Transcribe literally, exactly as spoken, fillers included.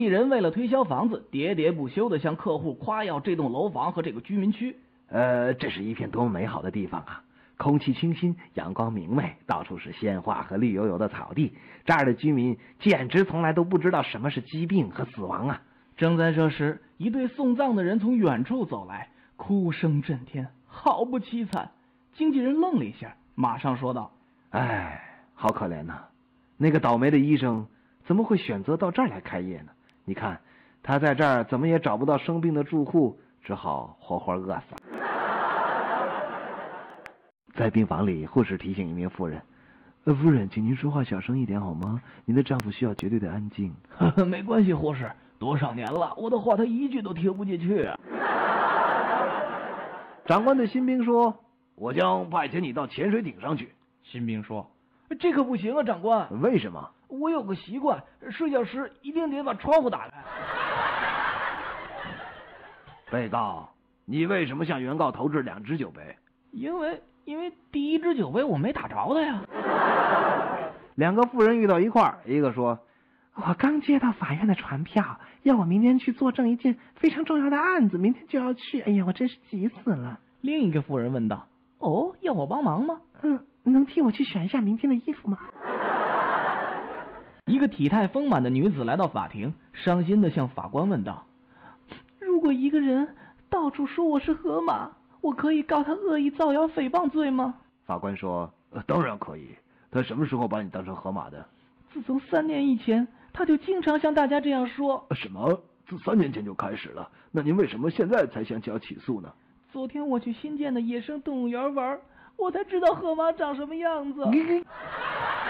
一人为了推销房子，喋喋不休地向客户夸耀这栋楼房和这个居民区。 呃，这是一片多么美好的地方啊！空气清新，阳光明媚，到处是鲜花和绿油油的草地。这儿的居民简直从来都不知道什么是疾病和死亡啊！ 正在这时，一对送葬的人从远处走来，哭声震天，好不凄惨。经纪人愣了一下，马上说道：“ 哎，好可怜呐！那个倒霉的医生怎么会选择到这儿来开业呢？你看，他在这儿怎么也找不到生病的住户，只好活活饿死了。”在病房里，护士提醒一名妇人：“呃，夫人，请您说话小声一点好吗？您的丈夫需要绝对的安静。” 没关系，护士，多少年了，我的话他一句都听不进去啊。 长官对新兵说：“我将派遣你到潜水艇上去。” 新兵说：“这可不行啊，长官。” 为什么？ 我有个习惯，睡觉时一定得把窗户打开。 被告，你为什么向原告投掷两只酒杯？ 因为因为第一只酒杯我没打着他呀。 两个妇人遇到一块儿，一个说：“我刚接到法院的传票，要我明天去作证一件非常重要的案子，明天就要去。哎呀，我真是急死了。” 另一个妇人问道：“哦，要我帮忙吗？”“ 嗯，能替我去选一下明天的衣服吗？” 一个体态丰满的女子来到法庭，伤心地向法官问道：“如果一个人到处说我是河马，我可以告他恶意造谣诽谤罪吗？” 法官说：“呃，当然可以。他什么时候把你当成河马的？”“ 自从三年以前，他就经常向大家这样说。”“ 什么？自三年前就开始了？那您为什么现在才想起要起诉呢？”“ 昨天我去新建的野生动物园玩，我才知道河马长什么样子。”